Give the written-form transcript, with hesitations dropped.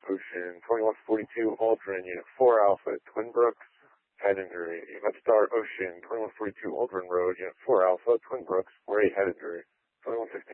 Ocean 2142 Aldrin, Unit 4 Alpha, Twin Brooks, head injury. Medstar Ocean 2142 Aldrin Road, Unit 4 Alpha, Twin Brooks, 48 head injury. 2116